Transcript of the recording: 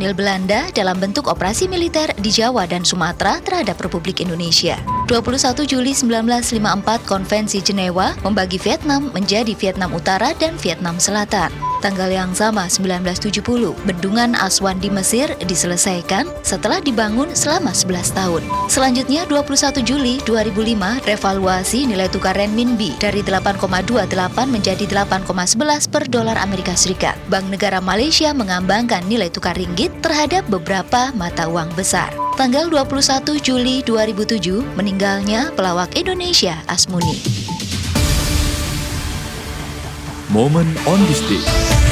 personil Belanda dalam bentuk operasi militer di Jawa dan Sumatera terhadap Republik Indonesia. 21 Juli 1954 Konvensi Jenewa membagi Vietnam menjadi Vietnam Utara dan Vietnam Selatan. Tanggal yang sama 1970, Bendungan Aswan di Mesir diselesaikan setelah dibangun selama 11 tahun. Selanjutnya 21 Juli 2005, revaluasi nilai tukar renminbi dari 8,28 menjadi 8,11 per dolar Amerika Serikat. Bank Negara Malaysia mengambangkan nilai tukar ringgit terhadap beberapa mata uang besar. Tanggal 21 Juli 2007, meninggalnya pelawak Indonesia Asmuni. Moment on this day.